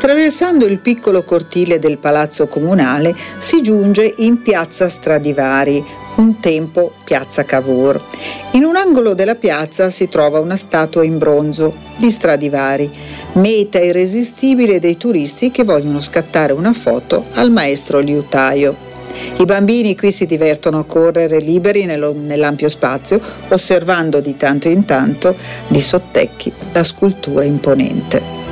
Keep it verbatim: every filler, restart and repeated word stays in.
Attraversando il piccolo cortile del Palazzo Comunale si giunge in Piazza Stradivari, un tempo Piazza Cavour. In un angolo della piazza si trova una statua in bronzo di Stradivari, meta irresistibile dei turisti che vogliono scattare una foto al maestro liutaio. I bambini qui si divertono a correre liberi nello, nell'ampio spazio, osservando di tanto in tanto di sottecchi la scultura imponente.